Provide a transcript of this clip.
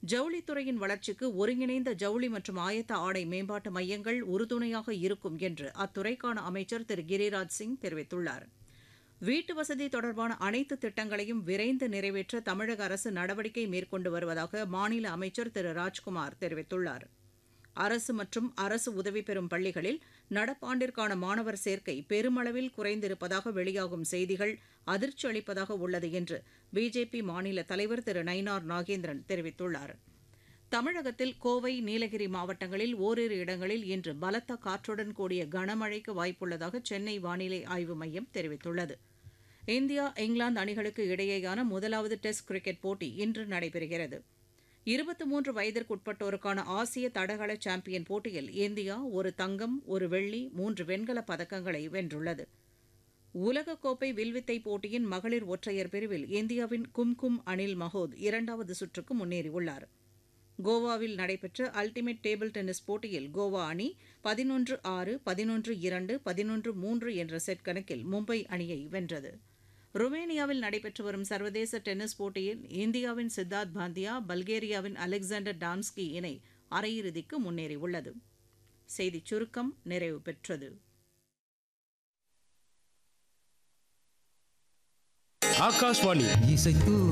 ஜவுளித்துறையின் வளர்ச்சிக்கு ஒருங்கிணைந்த ஜவுளி மற்றும் ஆயத்த ஆடை மேம்பாட்டு மையங்கள் உறுதுணையாக இருக்கும் என்று அத்துறைக்கான அமைச்சர் திரு கிரிராஜ் சிங் தெரிவித்துள்ளார். வீட்டு வசதி தொடர்பான அனைத்து திட்டங்களையும் விரைந்து நிறைவேற்ற தமிழக அரசு நடவடிக்கை மேற்கொண்டு வருவதாக மாநில அமைச்சர் திரு ராஜ்குமார் தெரிவித்துள்ளார். அரசு மற்றும் அரசு உதவி பெறும் பள்ளிகளில் நடப்பாண்டிற்கான மாணவர் சேர்க்கை பெருமளவில் குறைந்திருப்பதாக வெளியாகும் செய்திகள் அதிர்ச்சி அளிப்பதாக உள்ளது என்று பிஜேபி மாநில தலைவர் திரு நயினார் நாகேந்திரன் தெரிவித்துள்ளார். தமிழகத்தில் கோவை, நீலகிரி மாவட்டங்களில் ஓரிரு இடங்களில் இன்று பலத்த காற்றுடன் கூடிய கனமழைக்கு வாய்ப்புள்ளதாக சென்னை வானிலை ஆய்வு மையம் தெரிவித்துள்ளது. இந்தியா, இங்கிலாந்து அணிகளுக்கு இடையேயான முதலாவது டெஸ்ட் கிரிக்கெட் போட்டி இன்று நடைபெறுகிறது. 23 வயதிற்குட்பட்டோருக்கான ஆசிய தடகள சாம்பியன் போட்டியில் இந்தியா ஒரு தங்கம், ஒரு வெள்ளி, 3 வெண்கலப் பதக்கங்களை வென்றுள்ளது. உலகக்கோப்பை வில்வித்தை போட்டியின் மகளிர் ஒற்றையர் பிரிவில் இந்தியாவின் கும்கும் அனில் மஹோத் இரண்டாவது சுற்றுக்கு முன்னேறியுள்ளார். கோவாவில் நடைபெற்ற அல்டிமேட் டேபிள் டென்னிஸ் போட்டியில் கோவா அணி 11-6, 11-2, 11-3 என்ற செட் கணக்கில் மும்பை அணியை வென்றது. ருமேனியாவில் நடைபெற்று வரும் சர்வதேச டென்னிஸ் போட்டியில் இந்தியாவின் சித்தார்த் பாந்தியா, பல்கேரியாவின் அலெக்சாண்டர் டான்ஸ்கி இணை அரையிறுதிக்கு முன்னேறியுள்ளது. செய்திச் சுருக்கம் நிறைவு பெற்றது. ஆகாஷ்வாணி